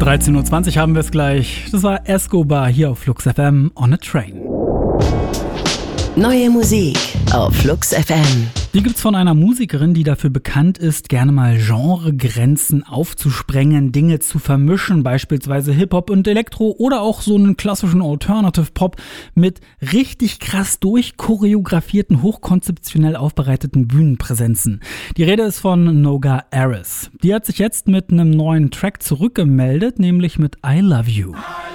13.20 Uhr haben wir es gleich. Das war Escobar hier auf Flux FM on a Train. Neue Musik auf Flux FM. Die gibt's von einer Musikerin, die dafür bekannt ist, gerne mal Genregrenzen aufzusprengen, Dinge zu vermischen, beispielsweise Hip-Hop und Elektro oder auch so einen klassischen Alternative-Pop mit richtig krass durchchoreografierten, hochkonzeptionell aufbereiteten Bühnenpräsenzen. Die Rede ist von Noga Erez. Die hat sich jetzt mit einem neuen Track zurückgemeldet, nämlich mit I Love You.